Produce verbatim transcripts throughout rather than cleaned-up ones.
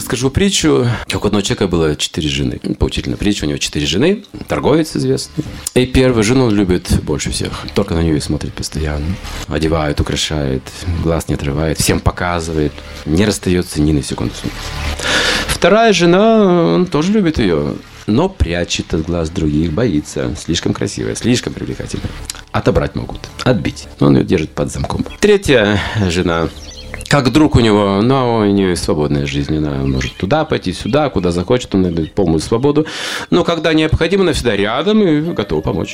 расскажу притчу. Как у одного человека было четыре жены. Поучительная притча. У него четыре жены. Торговец известный. И первую жену он любит больше всех. Только на нее и смотрит постоянно. Одевает, украшает, глаз не отрывает, всем показывает. Не расстается ни на секунду. Вторая жена, он тоже любит ее, но прячет от глаз других, боится. Слишком красивая, слишком привлекательная. Отобрать могут, отбить. Он ее держит под замком. Третья жена, как друг у него, но у нее свободная жизнь. Она может туда пойти, сюда, куда захочет. Он дает полную свободу. Но когда необходимо, она всегда рядом и готова помочь.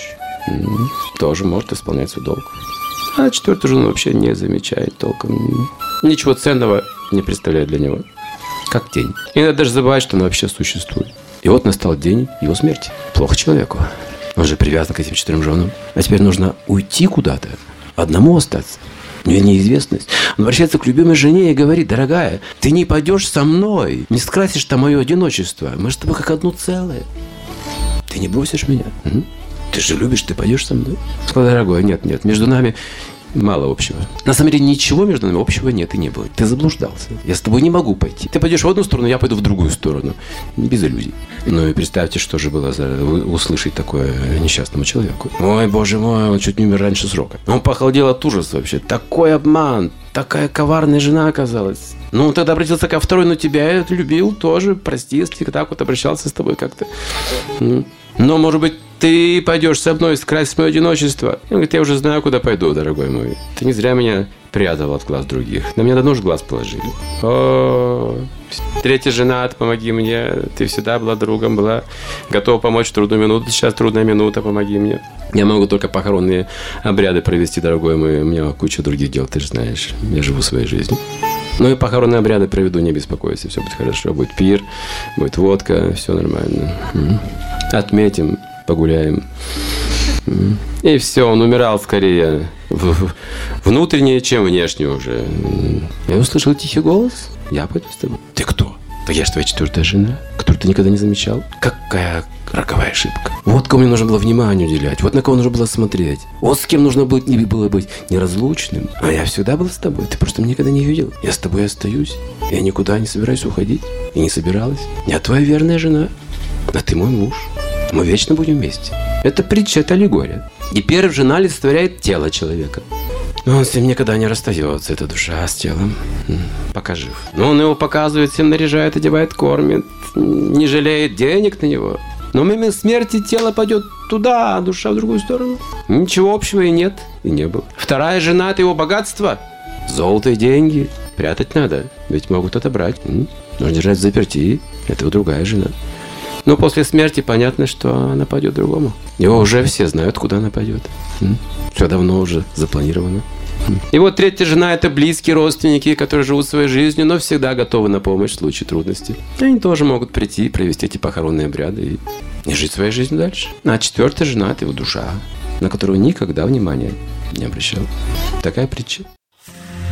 Тоже может исполнять свой долг. А четвертую жену вообще не замечает толком. Ничего ценного не представляет для него. Как тень. И надо даже забывать, что она вообще существует. И вот настал день его смерти. Плохо человеку. Он же привязан к этим четырем женам. А теперь нужно уйти куда-то. Одному остаться. У него неизвестность. Он обращается к любимой жене и говорит: дорогая, ты не пойдешь со мной. Не скрасишь там мое одиночество. Мы с тобой как одно целое. Ты не бросишь меня. Угу. Ты же любишь, ты пойдешь со мной. Сказал: дорогой, нет, нет, между нами мало общего. На самом деле ничего между нами общего нет и не было. Ты заблуждался. Я с тобой не могу пойти. Ты пойдешь в одну сторону, я пойду в другую сторону. Без иллюзий. Ну и представьте, что же было за услышать такое несчастному человеку. Ой, боже мой, он чуть не умер раньше срока. Он похолодел от ужаса вообще. Такой обман. Такая коварная жена оказалась. Ну, он тогда обратился ко второй, но тебя я любил тоже. Прости, если так вот обращался с тобой как-то. Но, может быть, ты пойдешь со мной скрасить мое одиночество. Он говорит: я уже знаю, куда пойду, дорогой мой. Ты не зря меня прятал от глаз других. На меня давно уже глаз положили. О, третья жена, помоги мне. Ты всегда была другом, была готова помочь в трудную минуту. Сейчас трудная минута, помоги мне. Я могу только похоронные обряды провести, дорогой мой. У меня куча других дел, ты же знаешь. Я живу своей жизнью. Ну и похоронные обряды проведу, не беспокойся. Все будет хорошо. Будет пир, будет водка, все нормально. Отметим, погуляем. И все, он умирал скорее внутреннее, чем внешне уже. Я услышал тихий голос. Я пойду с тобой. Ты кто? Да я же твоя четвертая жена, которую ты никогда не замечал. Какая роковая ошибка. Вот кому мне нужно было внимание уделять. Вот на кого нужно было смотреть. Вот с кем нужно было, не было быть неразлучным. А я всегда был с тобой. Ты просто меня никогда не видел. Я с тобой остаюсь. Я никуда не собираюсь уходить. И не собиралась. Я твоя верная жена. А ты мой муж. Мы вечно будем вместе. Это притча, это аллегория. И первая жена олицетворяет тело человека. Но он с ним никогда не расстается, это душа с телом, пока жив. Но он его показывает, всем наряжает, одевает, кормит, не жалеет денег на него. Но в момент смерти тело пойдет туда, а душа в другую сторону. Ничего общего и нет, и не было. Вторая жена – это его богатство. Золото и деньги. Прятать надо, ведь могут отобрать. Нужно держать в заперти. Это его другая жена. Но после смерти понятно, что она пойдет другому. Его уже все знают, куда она пойдет. Все давно уже запланировано. И вот третья жена – это близкие родственники, которые живут своей жизнью, но всегда готовы на помощь в случае трудностей. Они тоже могут прийти, провести эти похоронные обряды и жить своей жизнью дальше. А четвертая жена – это его душа, на которую никогда внимания не обращал. Такая притча.